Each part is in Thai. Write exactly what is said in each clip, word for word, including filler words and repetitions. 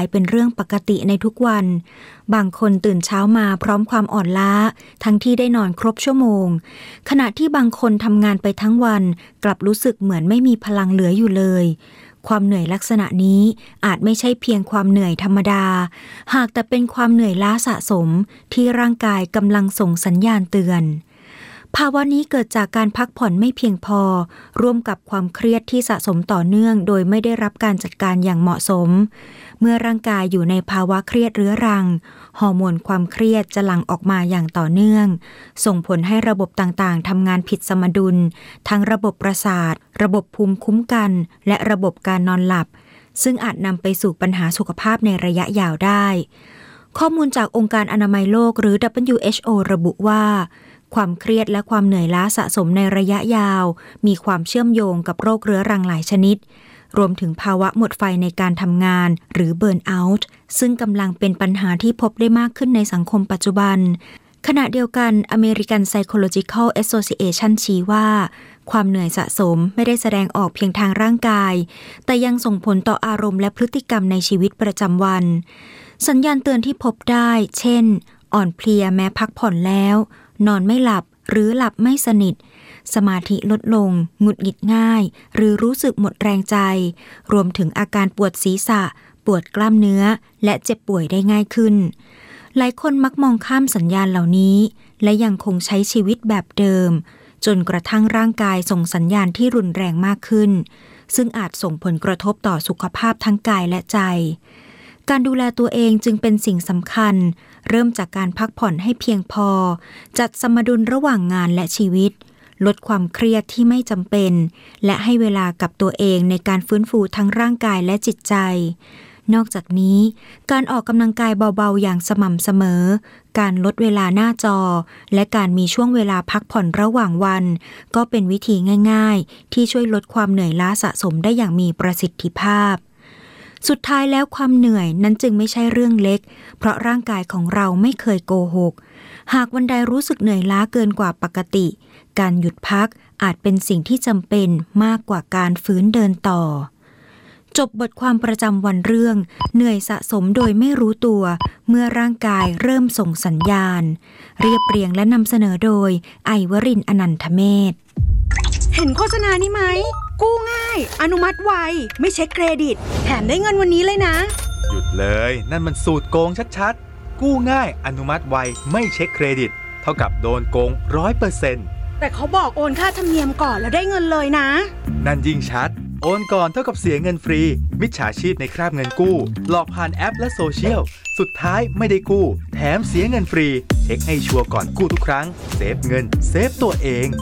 ายเป็นเรื่องปกติในทุกวันบางคนตื่นเช้ามาพร้อมความอ่อนล้าทั้งที่ได้นอนครบชั่วโมงขณะที่บางคนทำงานไปทั้งวันกลับรู้สึกเหมือนไม่มีพลังเหลืออยู่เลยความเหนื่อยลักษณะนี้อาจไม่ใช่เพียงความเหนื่อยธรรมดาหากแต่เป็นความเหนื่อยล้าสะสมที่ร่างกายกำลังส่งสัญญาณเตือนภาวะนี้เกิดจากการพักผ่อนไม่เพียงพอร่วมกับความเครียดที่สะสมต่อเนื่องโดยไม่ได้รับการจัดการอย่างเหมาะสมเมื่อร่างกายอยู่ในภาวะเครียดเรื้อรังฮอร์โมนความเครียดจะหลั่งออกมาอย่างต่อเนื่องส่งผลให้ระบบต่างๆทำงานผิดสมดุลทั้งระบบประสาทระบบภูมิคุ้มกันและระบบการนอนหลับซึ่งอาจนำไปสู่ปัญหาสุขภาพในระยะยาวได้ข้อมูลจากองค์การอนามัยโลกหรือ ดับเบิลยู เอช โอ ระบุว่าความเครียดและความเหนื่อยล้าสะสมในระยะยาวมีความเชื่อมโยงกับโรคเรื้อรังหลายชนิดรวมถึงภาวะหมดไฟในการทำงานหรือเบิร์นเอาท์ซึ่งกำลังเป็นปัญหาที่พบได้มากขึ้นในสังคมปัจจุบันขณะเดียวกัน American Psychological Association ชี้ว่าความเหนื่อยสะสมไม่ได้แสดงออกเพียงทางร่างกายแต่ยังส่งผลต่ออารมณ์และพฤติกรรมในชีวิตประจำวันสัญญาณเตือนที่พบได้เช่นอ่อนเพลียแม้พักผ่อนแล้วนอนไม่หลับหรือหลับไม่สนิทสมาธิลดลงหงุดหงิดง่ายหรือรู้สึกหมดแรงใจรวมถึงอาการปวดศีรษะปวดกล้ามเนื้อและเจ็บป่วยได้ง่ายขึ้นหลายคนมักมองข้ามสัญญาณเหล่านี้และยังคงใช้ชีวิตแบบเดิมจนกระทั่งร่างกายส่งสัญญาณที่รุนแรงมากขึ้นซึ่งอาจส่งผลกระทบต่อสุขภาพทั้งกายและใจการดูแลตัวเองจึงเป็นสิ่งสำคัญเริ่มจากการพักผ่อนให้เพียงพอจัดสมดุลระหว่างงานและชีวิตลดความเครียดที่ไม่จำเป็นและให้เวลากับตัวเองในการฟื้นฟูทั้งร่างกายและจิตใจนอกจากนี้การออกกำลังกายเบาๆอย่างสม่ำเสมอการลดเวลาหน้าจอและการมีช่วงเวลาพักผ่อนระหว่างวันก็เป็นวิธีง่ายๆที่ช่วยลดความเหนื่อยล้าสะสมได้อย่างมีประสิทธิภาพสุดท้ายแล้วความเหนื่อยนั้นจึงไม่ใช่เรื่องเล็กเพราะร่างกายของเราไม่เคยโกหกหากวันใดรู้สึกเหนื่อยล้าเกินกว่าปกติการหยุดพักอาจเป็นสิ่งที่จำเป็นมากกว่าการฟื้นเดินต่อจบบทความประจำวันเรื่องเหนื่อยสะสมโดยไม่รู้ตัวเมื่อร่างกายเริ่มส่งสัญญาณเรียบเรียงและนำเสนอโดยไอวรินทร์อนันทเมธเห็นโฆษณานี้ไหมกู้ง่ายอนุมัติไวไม่เช็คเครดิตแถมได้เงินวันนี้เลยนะหยุดเลยนั่นมันสูตรโกงชัดๆกู้ง่ายอนุมัติไวไม่เช็คเครดิตเท่ากับโดนโกง ร้อยเปอร์เซ็นต์แต่เขาบอกโอนค่าธรรมเนียมก่อนแล้วได้เงินเลยนะนั่นยิ่งชัดโอนก่อนเท่ากับเสียเงินฟรีมิจฉาชีพในคราบเงินกู้หลอกผ่านแอปและโซเชียลสุดท้ายไม่ได้กู้แถมเสียเงินฟรีเช็คให้ชัวร์ก่อนกู้ทุกครั้งเซฟเงินเซฟตัวเอง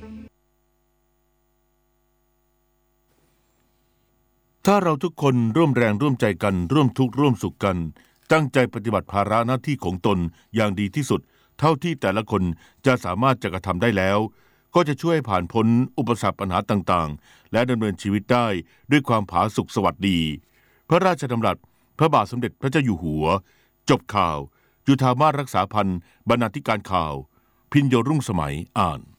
ถ้าเราทุกคนร่วมแรงร่วมใจกันร่วมทุกข์ร่วมสุขกันตั้งใจปฏิบัติภาระหน้าที่ของตนอย่างดีที่สุดเท่าที่แต่ละคนจะสามารถจะกระทำได้แล้วก็จะช่วยผ่านพ้นอุปสรรคปัญหาต่างๆและดำเนินชีวิตได้ด้วยความผาสุกสวัสดีพระราชดำรัสพระบาทสมเด็จพระเจ้าอยู่หัวจบข่าวจุฑามาสรักษาพันธ์บรรณาธิการข่าวพิญโยรุ่งสมัยอ่าน